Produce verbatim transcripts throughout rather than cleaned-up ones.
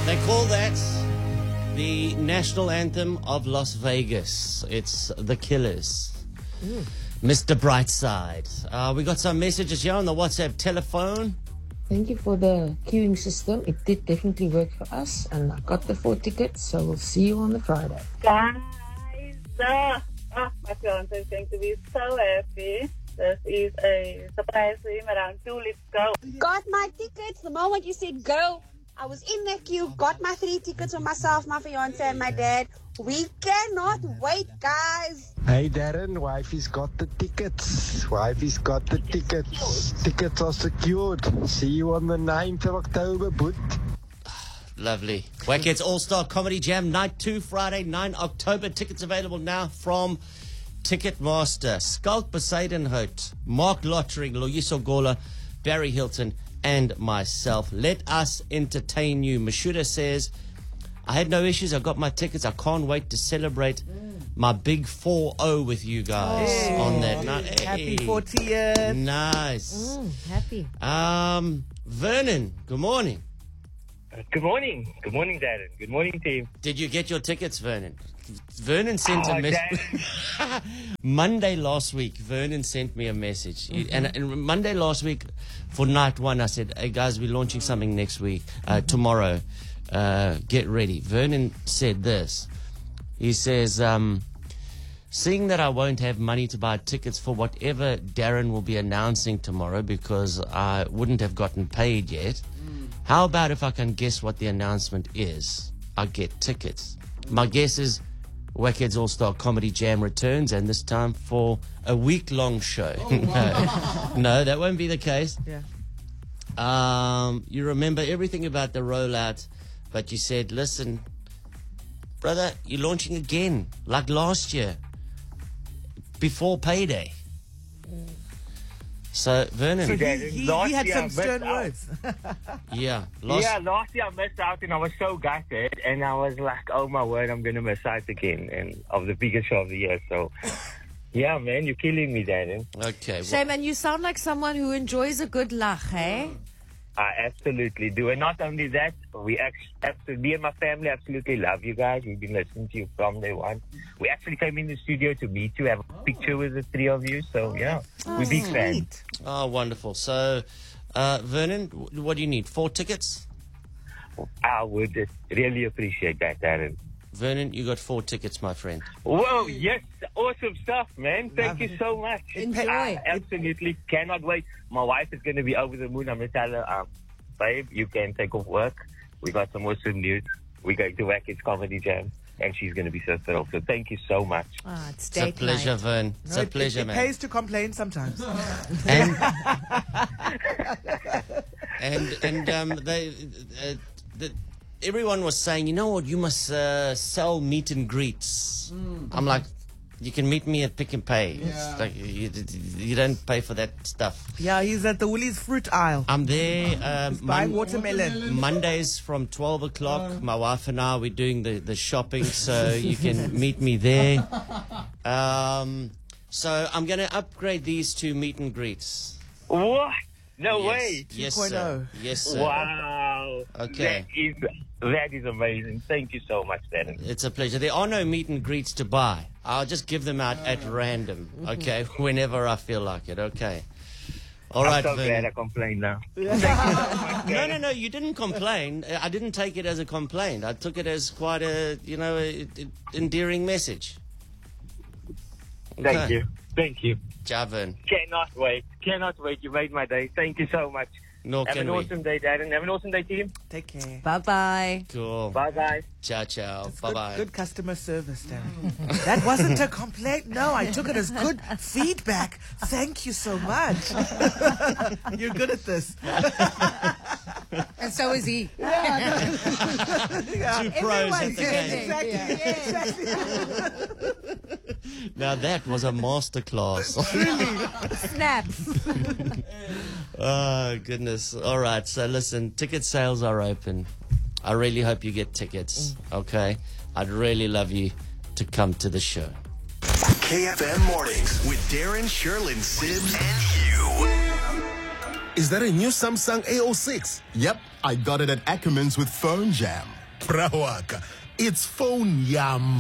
They call that the national anthem of Las Vegas. It's The Killers. Mm. Mister Brightside. Uh, we got some messages here on the WhatsApp telephone. Thank you for the queuing system. It did definitely work for us, and I got the four tickets, so we'll see you on the Friday. Guys, uh, oh, my fiance is going to be so happy. This is a surprise for him around two. Let's go. Got my tickets the moment you said go. I was in that queue, got my three tickets for myself, my fiance, and my dad. We cannot wait, guys. Hey, Darren, wifey's got the tickets. Wifey's got the tickets. Tickets are secured. See you on the ninth of October, but... Lovely. Wackheads All-Star Comedy Jam Night two, Friday, ninth of October. Tickets available now from Ticketmaster. Skulk Besadenhout, Mark Lottering, Loyiso Gola, Barry Hilton, and myself. Let us entertain you. Mashuda says, I had no issues. I got my tickets. I can't wait to celebrate mm. my big four oh with you guys oh. on that night. Hey. Happy fortieth. Nice. Mm, happy. Um, Vernon, good morning. Uh, good morning. Good morning, Darren. Good morning, team. Did you get your tickets, Vernon? Vernon sent oh, a message. Monday last week, Vernon sent me a message. Mm-hmm. And, and Monday last week, for night one, I said, hey, guys, we're launching something next week, uh, mm-hmm. tomorrow. Uh, get ready. Vernon said this. He says, um, seeing that I won't have money to buy tickets for whatever Darren will be announcing tomorrow because I wouldn't have gotten paid yet, mm. how about if I can guess what the announcement is? I get tickets. My guess is Wackheads All-Star Comedy Jam returns, and this time for a week-long show. Oh, wow. no, no, that won't be the case. Yeah. Um, you remember everything about the rollout, but you said, listen, brother, you're launching again, like last year, before payday. Mm. So, Vernon. So he, he, he had some stern words. yeah. Last, yeah, last year I missed out and I was so gutted. And I was like, oh my word, I'm going to miss out again and of the biggest show of the year. So, yeah, man, you're killing me, Darren. Okay. Shame, and you sound like someone who enjoys a good lach, eh? I absolutely do. And not only that, we actually, me and my family absolutely love you guys. We've been listening to you from day one. We actually came in the studio to meet you, have a picture with the three of you. So, yeah, oh, we're big fans. Oh, wonderful. So, uh, Vernon, what do you need? Four tickets? I would really appreciate that, Darren. Vernon, you got four tickets, my friend. Whoa, yes. Awesome stuff, man. Thank Love you it. so much. Enjoy. I absolutely cannot wait. My wife is going to be over the moon. I'm going to tell her, um, babe, you can take off work. We got some awesome news. We're going to Wackheads Comedy Jam, and she's going to be so thrilled. So thank you so much. Oh, it's, it's a pleasure, night. Vern. It's no, a pleasure, it, it man. It pays to complain sometimes. and and, and um, they, uh, the, everyone was saying, you know what, you must uh, sell meet and greets. Mm. I'm like, you can meet me at Pick and Pay. Yeah. It's like you, you don't pay for that stuff. Yeah, he's at the Woolies fruit aisle. I'm there. Um, he's buying Mon- watermelon. Mondays from twelve o'clock. My wife and I, we're doing the, the shopping, so you can meet me there. Um, so I'm going to upgrade these to meet and greets. What? No yes. way. Yes, two point oh. sir. Yes, sir. Wow. Okay. That is, that is amazing. Thank you so much, Darren. It's a pleasure. There are no meet and greets to buy. I'll just give them out at random, okay, whenever I feel like it, okay. All I'm right, so Vernon. glad I complained now. No, no, no, you didn't complain. I didn't take it as a complaint. I took it as quite a, you know, a, a endearing message. Okay. Thank you. Thank you. Javin. Cannot wait. Cannot wait. You made my day. Thank you so much. Nor Have can an we. awesome day, Darren. Have an awesome day, team. Take care. Bye-bye. Cool. Bye, guys. Ciao, ciao. That's Bye-bye. Good, good customer service, Darren. That wasn't a complaint. No, I took it as good feedback. Thank you so much. You're good at this. And so is he. Yeah. Two pros at the game. Exactly. Yeah. Exactly. Now that was a masterclass. Snaps. Oh, goodness. All right. So listen, ticket sales are open. I really hope you get tickets. Okay. I'd really love you to come to the show. K F M Mornings with Darren, Sherlyn, Sims, and you. is that a new Samsung A oh six? Yep, I got it at Ackermans with Phone Jam. Brawaka, it's phone yum.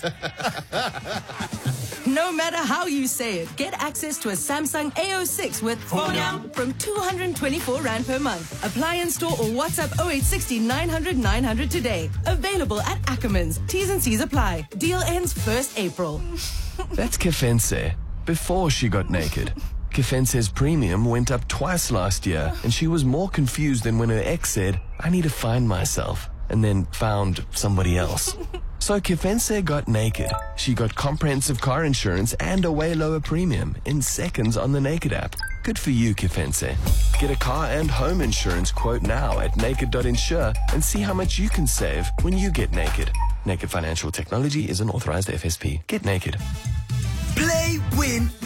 No matter how you say it, get access to a Samsung A oh six with Phone Yam from two hundred twenty-four rand per month. Apply in store or WhatsApp oh eight six oh nine hundred nine hundred today. Available at Ackermans. T's and C's apply. Deal ends first April. That's Kefense, before she got naked. Kefense's premium went up twice last year, and she was more confused than when her ex said, I need to find myself, and then found somebody else. So Kefense got naked. She got comprehensive car insurance and a way lower premium in seconds on the Naked app. Good for you, Kefense. Get a car and home insurance quote now at naked dot insure and see how much you can save when you get naked. Naked Financial Technology is an authorized F S P. Get naked. Play, win,